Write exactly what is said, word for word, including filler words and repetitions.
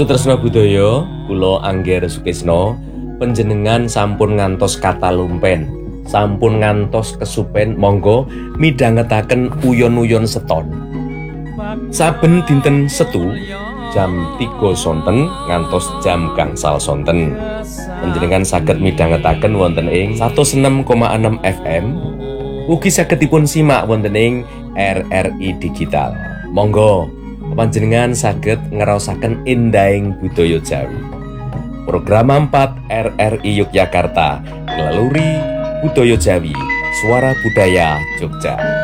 Sutresna budaya, kula Angger Sukisno, panjenengan sampun ngantos kata lumpen, sampun ngantos kesupen, monggo midhangetaken uyon-uyon seton. Saben dinten Setu jam tiga sonten ngantos jam gangsal sonten. Panjenengan saged midhangetaken wonten ing seratus enam koma enam F M. Ugi saged dipun simak wonten ing R R I Digital. Monggo panjenengan saged ngraosaken endahing budaya Jawi. Program empat R R I Yogyakarta, Ngeleluri Budaya Jawi, Suara Budaya Jogja.